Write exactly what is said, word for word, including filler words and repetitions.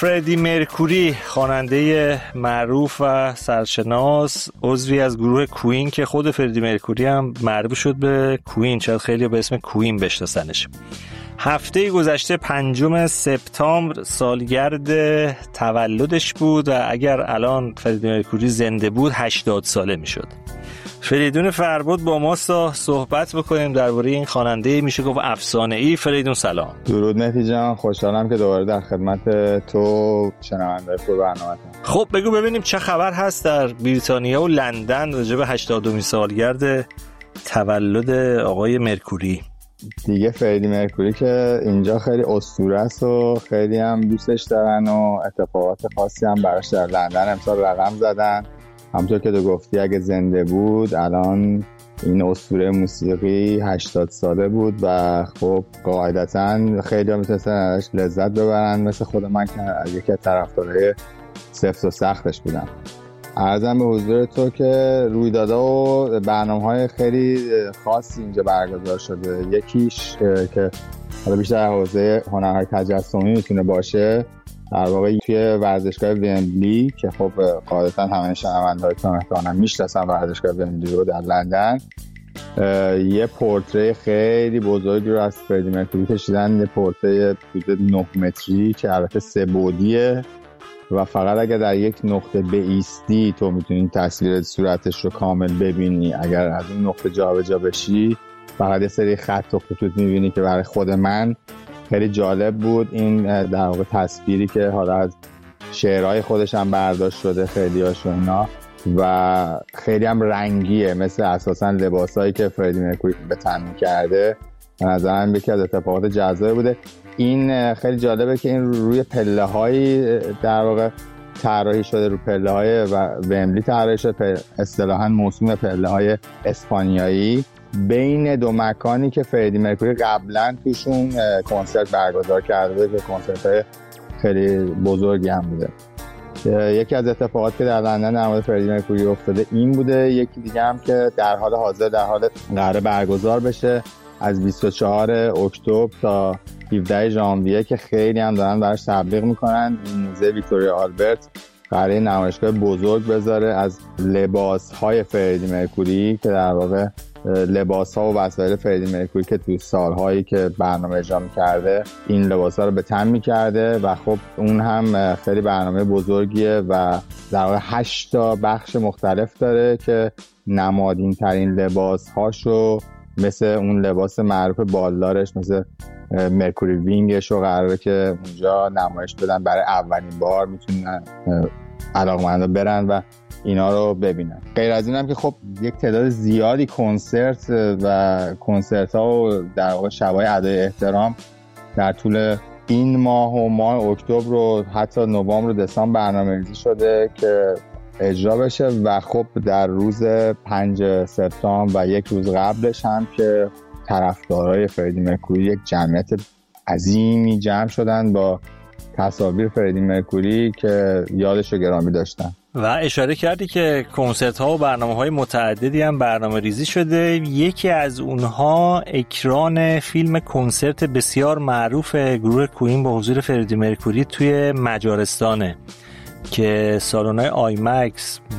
فردی مرکوری، خواننده معروف و سرشناس، عضوی از گروه کوین که خود فردی مرکوری هم معروف شد به کوین، شاید خیلی به اسم کوین بشناسنش. هفته گذشته پنجم سپتامبر سالگرد تولدش بود و اگر الان فردی مرکوری زنده بود هشتاد ساله میشد. فریدون فربود با ما صحبت بکنیم درباره این خواننده میشه گفت افسانه‌ای. فریدون سلام. درود مهدی جان، خوشحالم که دوباره در خدمت تو شنونده خوب برنامه‌تم. خب بگو ببینیم چه خبر هست در بریتانیا و لندن راجع به هشتادمین سالگرد تولد آقای مرکوری. دیگه فردی مرکوری که اینجا خیلی اسطوره است و خیلی هم دوستش دارن و اتفاقات خاصی هم براش در لندن امسال رقم زدن. همونطور که تو گفتی اگه زنده بود الان این اسطوره موسیقی هشتاد ساله بود و خب قاعدتاً خیلی ها میتونستن ازش لذت ببرن، مثل خود من که یکی از طرفدارای سفت و سختش بودم. عرضم به حضور تو که رویدادها و برنامه‌های خیلی خاصی اینجا برگزار شده. یکیش که حالا بیشتر حوزه هنرهای تجسمی میتونه باشه، در واقع توی ورزشگاه ومبلی که خب قاعدتاً همه شنونده‌هاتون احتمالاً میشناسن ورزشگاه ومبلی رو در لندن، یه پورتری خیلی بزرگی رو از فردی مرکوری کشیدن. یه پورتری حدود نه متری که البته سه بعدیه و فقط اگر در یک نقطه بایستی تو میتونی تصویر صورتش رو کامل ببینی. اگر از اون نقطه جابجا بشی فقط یه سری خط و خطوط میبینی که برای خود من خیلی جالب بود. این در واقع تصویری که حالا از شعرهای خودش هم برداشت شده خیلی هاش اینا و خیلی هم رنگیه، مثل اساسا لباسایی که فردی مرکوری به تن می‌کرده. به نظرم یکی از اتفاقات جذابی بوده. این خیلی جالبه که این روی پله‌های در واقع طراحی شده، رو پله‌های و ومبلی طراحی شده، اصطلاحاً موسوم پله‌های اسپانیایی بین دو مکانی که فردی مرکوری قبلا توشون کنسرت برگزار کرده که کنسرت‌های خیلی بزرگی هم بوده. یکی از اتفاقاتی که در لندن در مورد فردی مرکوری افتاده این بوده. یکی دیگه هم که در حال حاضر در حال قرار برگزار بشه از بیست و چهارم اکتبر تا هفدهم ژانویه که خیلی هم دارن براش تبلیغ میکنن. موزه ویکتوریا آلبرت قراره نمایشگاه بزرگ بذاره از لباس‌های فردی مرکوری که در واقع لباس‌ها و وسایل فردی مرکوری که تو سال‌هایی که برنامه اجرا می‌کرده این لباس‌ها رو به تن می‌کرده و خب اون هم خیلی برنامه بزرگیه و در واقع هشت تا بخش مختلف داره که نمادین ترین لباس‌هاشو مثل اون لباس معروف بالدارش مثل مرکوری وینگش رو قراره که اونجا نمایش بدن. برای اولین بار میتونن علاقمندا برن و اینا رو ببینن. غیر از این هم که خب یک تعداد زیادی کنسرت و کنسرت ها و در واقع شبای ادای احترام در طول این ماه و ماه اکتبر و حتی نوامبر و دسامبر برنامه‌ریزی شده که اجرا بشه و خب در روز پنجم سپتامبر و یک روز قبلش هم که طرفدارای فردی مرکوری یک جمعیت عظیمی جمع شدن با تصاویر فردی مرکوری که یادش رو گرامی داشتن. و اشاره کردی که کنسرت ها و برنامه های متعددی هم برنامه ریزی شده. یکی از اونها اکران فیلم کنسرت بسیار معروف گروه کوین با حضور فردی مرکوری توی مجارستانه که سالن‌های آی مکس